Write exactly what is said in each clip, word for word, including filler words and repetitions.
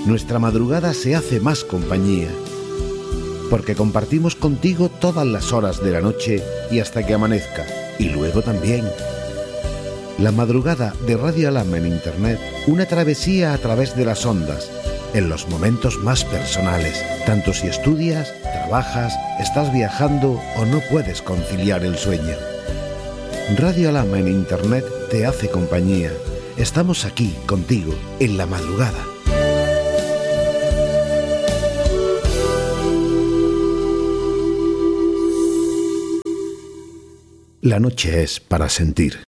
nuestra madrugada se hace más compañía, porque compartimos contigo todas las horas de la noche y hasta que amanezca, y luego también. La madrugada de Radio Alhama en Internet, una travesía a través de las ondas, en los momentos más personales, tanto si estudias, trabajas, estás viajando o no puedes conciliar el sueño. Radio Alhama en Internet te hace compañía. Estamos aquí contigo en la madrugada. La noche es para sentir.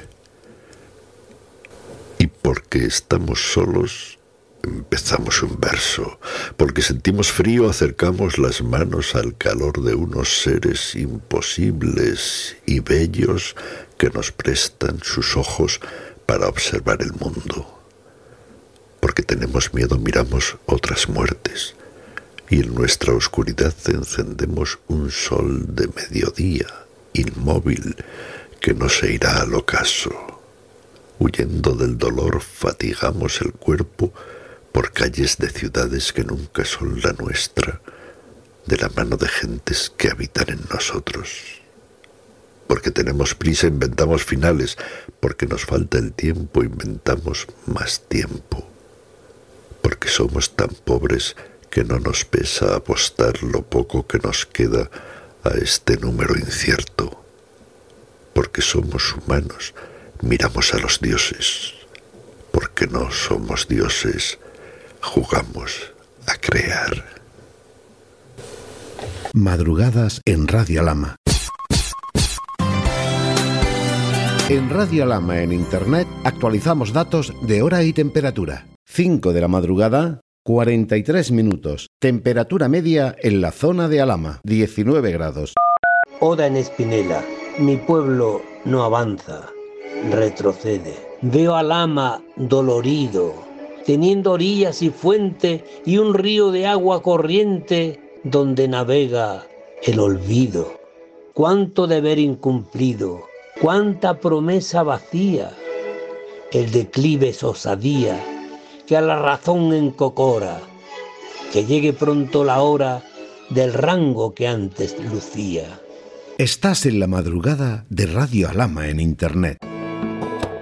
Y porque estamos solos, empezamos un verso. Porque sentimos frío, acercamos las manos al calor de unos seres imposibles y bellos que nos prestan sus ojos para observar el mundo. Porque tenemos miedo, miramos otras muertes. Y en nuestra oscuridad encendemos un sol de mediodía, inmóvil, que no se irá al ocaso. Huyendo del dolor, fatigamos el cuerpo por calles de ciudades que nunca son la nuestra, de la mano de gentes que habitan en nosotros. Porque tenemos prisa, inventamos finales. Porque nos falta el tiempo, inventamos más tiempo. Porque somos tan pobres que no nos pesa apostar lo poco que nos queda a este número incierto. Porque somos humanos, miramos a los dioses. Porque no somos dioses, jugamos a crear. Madrugadas en Radio Alhama. En Radio Alhama en Internet actualizamos datos de hora y temperatura. cinco de la madrugada, cuarenta y tres minutos. Temperatura media en la zona de Alhama, diecinueve grados. Oda en Espinela. Mi pueblo no avanza, retrocede. Veo a Alhama dolorido, teniendo orillas y fuente y un río de agua corriente donde navega el olvido. Cuánto deber incumplido, cuánta promesa vacía. El declive es osadía que a la razón encocora. Que llegue pronto la hora del rango que antes lucía. Estás en la madrugada de Radio Alhama en Internet.